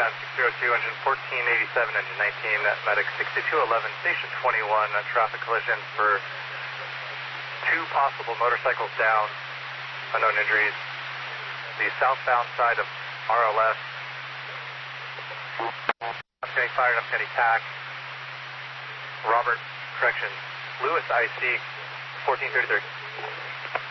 Ground 602, engine 1487, engine 19, medic 6211, station 21, traffic collision for 2 possible motorcycles down, unknown injuries. The southbound side of RLS. I'm getting fired, I'm getting tagged. Robert, correction, Lewis IC, 1433.